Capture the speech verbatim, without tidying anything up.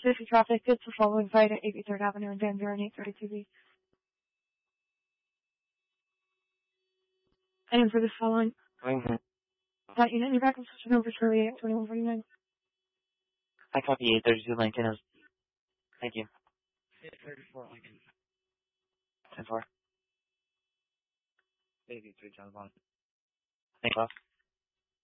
fifty traffic, good for following fight at eighty-third Avenue and Van Buren eight thirty-two B. And for this following, Mm-hmm. that unit, you're back on switching over Shirley at twenty-one forty-nine. I copy eight thirty-two Lincoln. Thank you. eight thirty-four Lincoln. ten four. eighty-three John Bond. Thanks, boss.